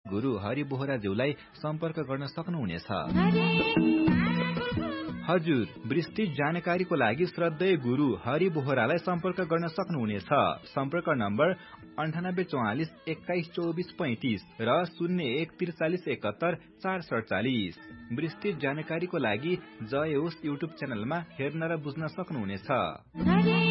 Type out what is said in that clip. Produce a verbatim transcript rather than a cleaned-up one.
गुरु हरि बोहराज्यूलाई सम्पर्क गर्न सक्नुहुनेछ। हजुर, विस्तृत जानकारीको लागि श्रद्धेय गुरु हरि बोहरालाई सम्पर्क गर्न सक्नुहुनेछ। सम्पर्क नम्बर अन्ठानब्बे चौवालिस एक्काइस चौबिस पैंतिस र शून्य एक त्रिचालिस एकहत्तर चार सडचालिस। विस्तृत जानकारीको लागि जय होस् युट्युब च्यानलमा हेर्न र बुझ्न सक्नुहुनेछ।